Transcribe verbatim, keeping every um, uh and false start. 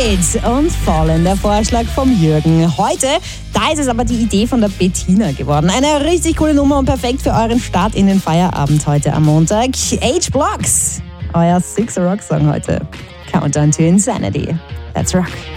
Void und Fallen, der Vorschlag vom Jürgen. Heute, da ist es aber die Idee von der Bettina geworden. Eine richtig coole Nummer und perfekt für euren Start in den Feierabend heute am Montag. H-Blocks, euer Six Rock Song heute. Countdown to Insanity. Let's rock.